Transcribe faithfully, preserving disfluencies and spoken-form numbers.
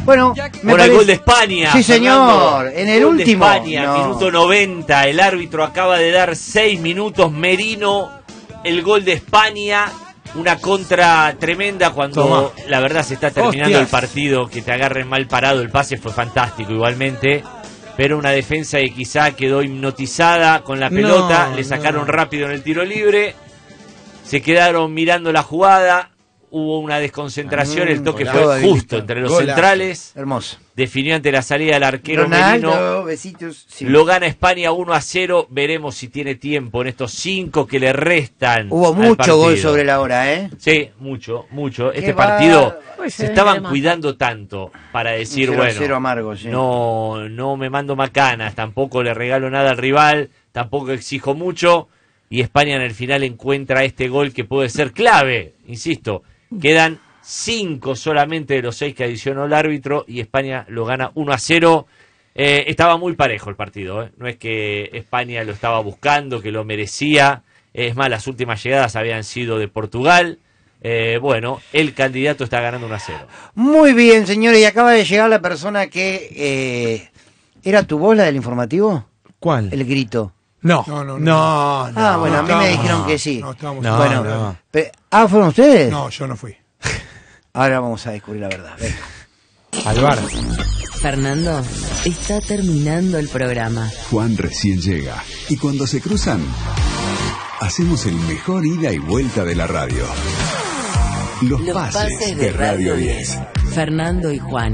Bueno, me Ahora parece... el gol de España. Sí, señor. Fernando. En el Gol de último. España, No. minuto noventa. El árbitro acaba de dar seis minutos. Merino, el gol de España. Una contra tremenda cuando Toma. la verdad se está terminando Hostias. el partido. Que te agarren mal parado. El pase fue fantástico igualmente. Pero una defensa que quizá quedó hipnotizada con la pelota. No, Le sacaron no. rápido en el tiro libre. Se quedaron mirando la jugada. Hubo una desconcentración. Mm, El toque golazo. fue justo entre los Golazo. centrales. Hermoso. Definió ante la salida del arquero Merino. Ronaldo, besitos. Sí. Lo gana España uno a cero. Veremos si tiene tiempo en estos cinco que le restan. Hubo al mucho partido. gol sobre la hora, ¿eh? Sí, mucho, mucho. Este va- partido Pues se se estaban veremos. cuidando tanto para decir, Un cero a bueno, cero amargo, sí. no, no me mando macanas, tampoco le regalo nada al rival, tampoco exijo mucho. Y España en el final encuentra este gol que puede ser clave, insisto. Quedan cinco solamente de los seis que adicionó el árbitro y España lo gana uno a cero. Eh, estaba muy parejo el partido, ¿eh? No es que España lo estaba buscando, que lo merecía. Es más, las últimas llegadas habían sido de Portugal. Eh, bueno, el candidato está ganando uno a cero. Muy bien, señores, y acaba de llegar la persona que... Eh, ¿Era tu voz la del informativo? ¿Cuál? El grito. No, No, no, no, no. no. Ah, bueno, a mí me estábamos- dijeron que sí. No, estábamos- No, bueno, no. pe- ah, ¿fueron ustedes? No, yo no fui. Ahora vamos a descubrir la verdad. Venga. Al bar. Fernando, está terminando el programa. Juan recién llega y cuando se cruzan, hacemos el mejor ida y vuelta de la radio. Los, Los pases, pases de Radio diez. Fernando y Juan.